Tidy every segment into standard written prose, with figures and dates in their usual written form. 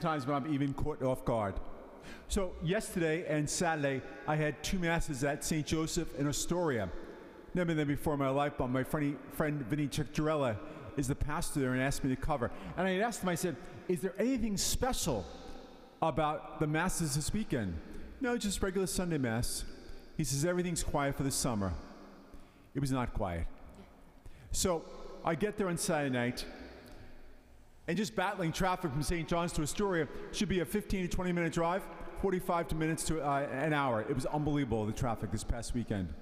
sometimes when I'm even caught off guard. So yesterday and Saturday, I had 2 masses at St. Joseph in Astoria. Never been there before in my life, but my friend Vinny Ciccarella is the pastor there and asked me to cover. And I asked him, I said, is there anything special about the masses this weekend? No, just regular Sunday mass. He says, everything's quiet for the summer. It was not quiet. So I get there on Saturday night, and just battling traffic from St. John's to Astoria should be a 15 to 20 minute drive, 45 minutes to an hour. It was unbelievable, the traffic this past weekend.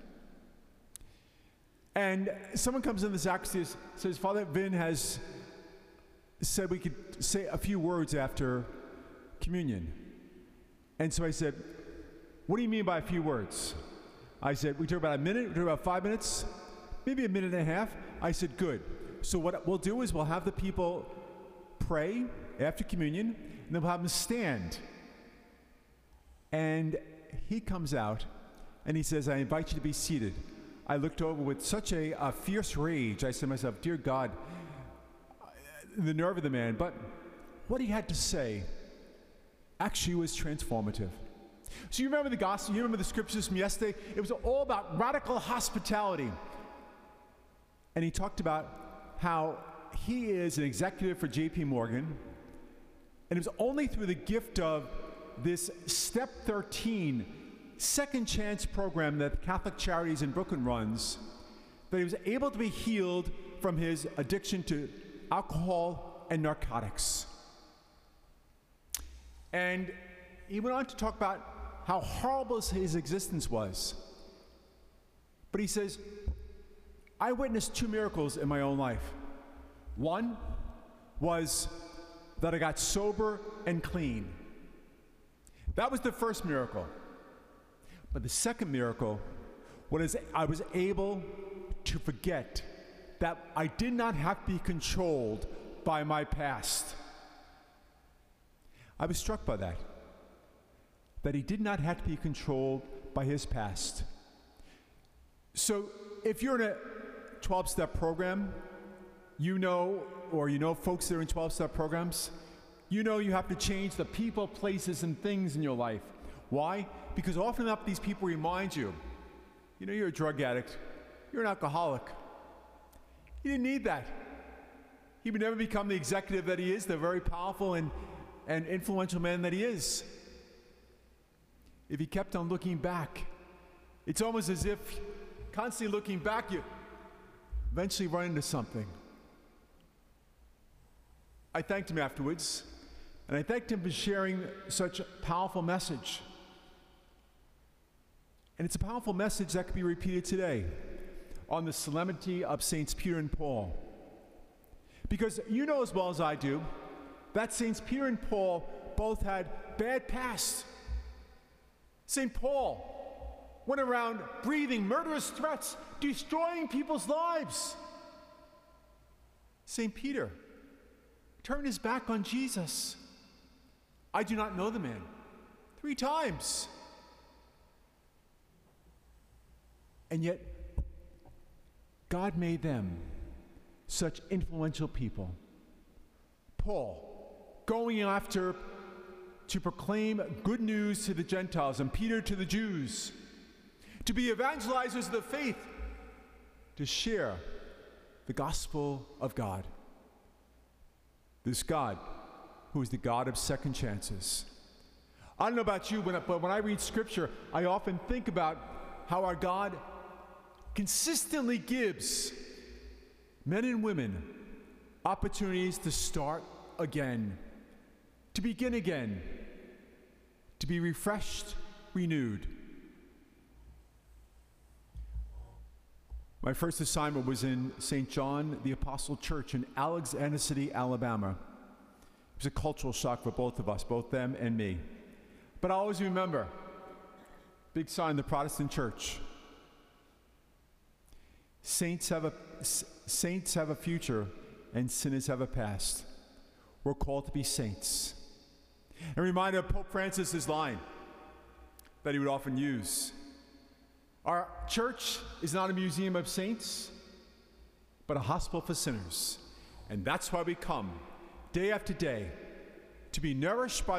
And someone comes in the sacristy and says, Father Vin has said we could say a few words after communion. And so I said, what do you mean by a few words? I said, we talk about a minute, we talk about 5 minutes, maybe a minute and a half. I said, good. So what we'll do is we'll have the people pray after communion, and then we'll have them stand. And he comes out, and he says, I invite you to be seated. I looked over with such a fierce rage. I said to myself, dear God, the nerve of the man. But what he had to say actually was transformative. So you remember the gospel, you remember the scriptures from yesterday? It was all about radical hospitality. And he talked about how he is an executive for J.P. Morgan, and it was only through the gift of this Step 13 second chance program that Catholic Charities in Brooklyn runs that he was able to be healed from his addiction to alcohol and narcotics. And he went on to talk about how horrible his existence was. But he says, I witnessed 2 miracles in my own life. One was that I got sober and clean. That was the first miracle. But the second miracle was I was able to forget that I did not have to be controlled by my past. I was struck by that he did not have to be controlled by his past. So if you're in a 12-step program, you know folks that are in 12-step programs, you know you have to change the people, places, and things in your life. Why? Because often enough these people remind you, you're a drug addict, you're an alcoholic. He didn't need that. He would never become the executive that he is, the very powerful and influential man that he is, if he kept on looking back. It's almost as if constantly looking back, you eventually run into something. I thanked him afterwards, and I thanked him for sharing such a powerful message. And it's a powerful message that could be repeated today on the solemnity of Saints Peter and Paul. Because you know as well as I do that Saints Peter and Paul both had bad pasts. St. Paul went around breathing murderous threats, destroying people's lives. St. Peter turned his back on Jesus. I do not know the man. 3 times. And yet, God made them such influential people. Paul, going after to proclaim good news to the Gentiles, and Peter to the Jews, to be evangelizers of the faith, to share the gospel of God. This God, who is the God of second chances. I don't know about you, but when I read Scripture, I often think about how our God consistently gives men and women opportunities to start again, to begin again, to be refreshed, renewed. My first assignment was in St. John the Apostle Church in Alexander City, Alabama. It was a cultural shock for both of us, both them and me. But I always remember, big sign, the Protestant church. Saints have a future and sinners have a past. We're called to be saints. And reminded of Pope Francis's line that he would often use. Our church is not a museum of saints, but a hospital for sinners. And that's why we come day after day to be nourished by